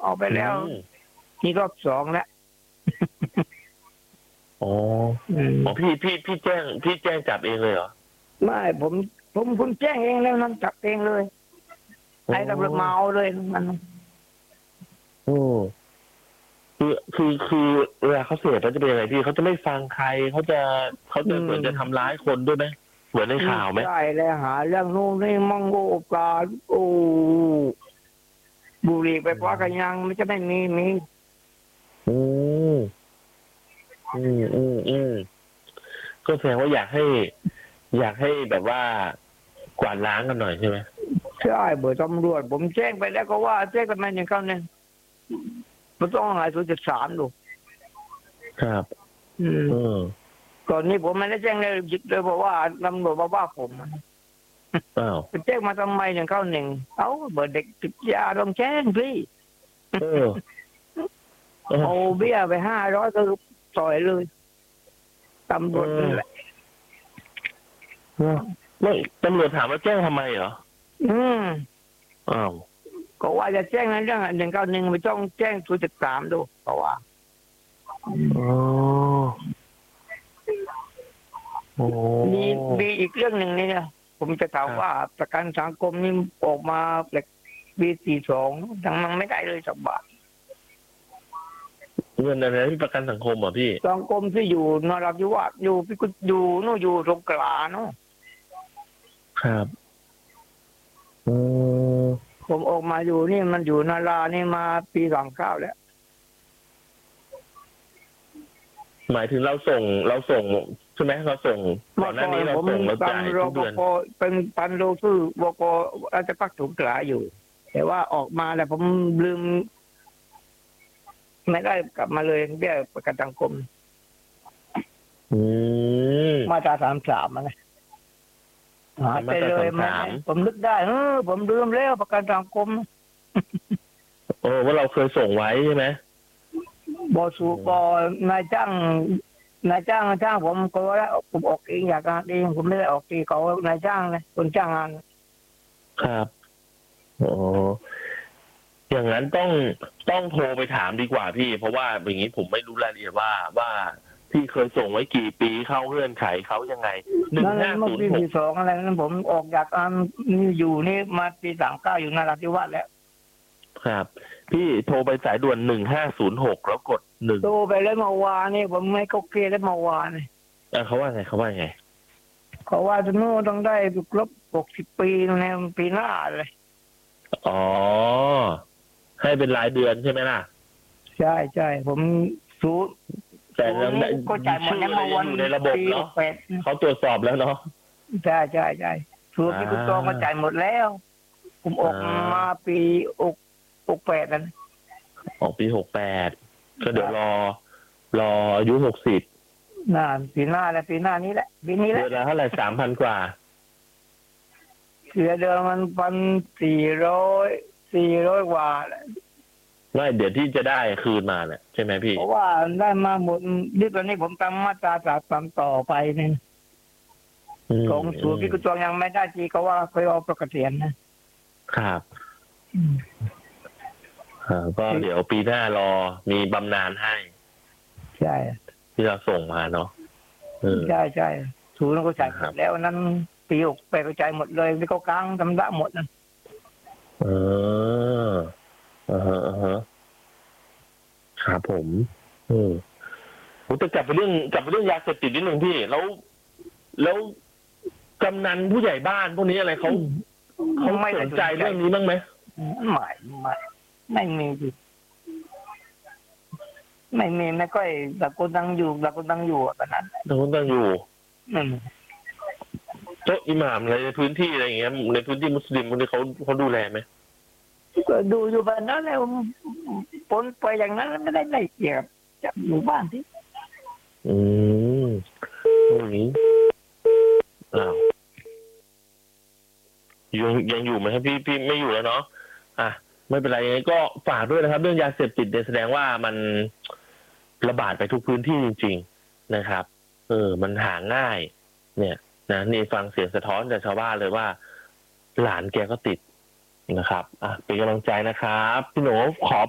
ออกไปแล้วนี่รอบสองแล้วอ๋ออ๋อพี่แจ้งจับเองเลยเหรอไม่ผมแจ้งเองแล้วนั่นจับเองเลยให้ตำรวจมาเอาเลยมันโอ้คือเวลาเขาเสพแล้วจะเป็นยังไงพี่เขาจะไม่ฟังใครเขาจะเหมือนจะทำร้ายคนด้วยไหมเหมือนในข่าวไหมใช่แล้วหาเรื่องนู้นนี่มังโง่ปลาโอ้บุหรี่ไปคว้ากันยังมันจะไม่มีอืมก็แสดงว่าอยากให้แบบว่ากวาดล้างกันหน่อยใช่ไหมใช่เบอร์ตำรวจผมแจ้งไปแล้วก็ว่าแจ้งกันมาอย่างเขาเนี่ยมันต้องหา0.3ดูครับตอนนี้ผมไม่ได้แจ้งเลยเพราะว่าตำรวจว่าผมไปแจ้งมาทำไมอย่างเขาหนึ่งเอาเบอร์เด็กติดยาต้องแจ้งพี่เอาเบี้ยไป500ก็ต่อยเลยตำรวจนี่แหละไม่ตำรวจถามว่าแจ้งทำไมเหรออ้าวก็ว่าจะแจ้งในเรื่อง191ไม่ต้องแจ้ง0.3ดูเพราะว่ามีอีกเรื่องหนึ่งนี่นะผมจะถามว่าประกันสังคมนี่ออกมาปี42ยังมันไม่ได้เลยสักบาทเงินอะไรที่ประกันสังคมอ่ะพี่สังคมที่อยู่นราธิวาสอยู่พี่กุอยู่นู่นอยู่สงขลาเนาะครับผมออกมาอยู่นี่มันอยู่นารานี่มาปี39แล้วหมายถึงเราส่งใช่ไหมเราส่งก่อนหน้านี้เราส่งเราจ่ายทุกเดือนเป็นปันโลคือบกราชภัฏสงขลาอยู่แต่ว่าออกมาแล้วผมลืมไม่ได้กลับมาเลยเบี้ยประกันสังคมมาตรา33นะหาไปเลยผมนึกได้ผมลืมแล้วประกันสังคมว่าเราเคยส่งไว้ใช่ไหมบนายจ้างผมก็แล้วผมออกเองอยากงานเองผมไม่ได้ออกตีเขานายจ้างเลยคนจ้างงานครับอย่างนั้นต้องโทรไปถามดีกว่าพี่เพราะว่าอย่างนี้ผมไม่รู้รายละเอียดว่าพี่เคยส่งไว้กี่ปีเข้าเงื่อนไขเขายังไง 1506อะไรนั้นผมออกจากนี่อยู่นี่มาปี39อยู่นราธิวาสแล้วครับพี่โทรไปสายด่วน1506แล้วกด1 โทรไปแล้วเมื่อวานนี่ผมไม่โอเคแล้วเมื่อวานเขาว่าไงเขาว่าจะนู่นต้องได้ครบ60ปีในปีหน้าเลยให้เป็นรายเดือนใช่ไหมล่ะใช่ผมสูตรแต่ก็จ่ายหมดแล้วเมื่อวันอยู่ในระบบเนาะเขาตรวจสอบแล้วเนาะใช่สูตรที่คุณตองก็จ่ายหมดแล้วผมออกมาปี68นั่นออกปี68ก็เดี๋ยวรออายุ60 ปีหน้าแหละปีหน้านี้แหละปีนี้แหละเดือนละเท่าไหร่ 3,000 กว่าเสียเดือนมัน400กว่าไม่เดี๋ยวที่จะได้คืนมาเนี่ยใช่ไหมพี่เพราะว่าได้มาหมดนี่ตอนนี้ผมทำมาตรา33ต่อไปนี่ของสูตรที่คุณตองยังไม่ได้ทีก็ว่าเคยเอาประกาศเสียนนะครับก็เดี๋ยวปีหน้ารอมีบำนาญให้ใช่ที่เราส่งมาเนาะใช่สูตรก็จ่ายหมดแล้วนั้นปี68ก็จ่ายหมดเลยที่เขาค้างทำได้หมดนั่นครับผมผมจะกลับไปเรื่องยาเสพติดนิดนึงพี่แล้วกำนันผู้ใหญ่บ้านพวกนี้อะไรเขาไม่สนใจเรื่องนี้บ้างไหมไม่มีไม่ค่อยแต่คนตั้งอยู่แบบนั้นคนตั้งอยู่โต๊ะอิหม่ามอะไรในพื้นที่อะไรอย่างเงี้ยในพื้นที่มุสลิมพวกนี้เขาดูแลไหมก็ดูอยู่แบบนั้นแล้วผลไปอย่างนั้นไม่ได้เกี่ยวกับหมู่บ้านที่อย่างนี้ยังอยู่ไหมครับพี่ไม่อยู่แล้วเนาะไม่เป็นไรยังไงก็ฝากด้วยนะครับเรื่องยาเสพติดเนี่ยแสดงว่ามันระบาดไปทุกพื้นที่จริงๆนะครับมันหาง่ายเนี่ยนะนี่ฟังเสียงสะท้อนจากชาวบ้านเลยว่าหลานแกก็ติดนะครับเป็นกำลังใจนะครับพี่หนูขอ